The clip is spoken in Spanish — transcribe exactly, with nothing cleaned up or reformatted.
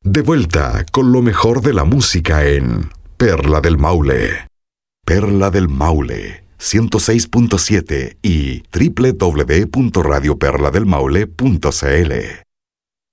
De vuelta con lo mejor de la música en Perla del Maule. Perla del Maule, ciento seis punto siete y doble u doble u doble u punto radio perla del maule punto c l.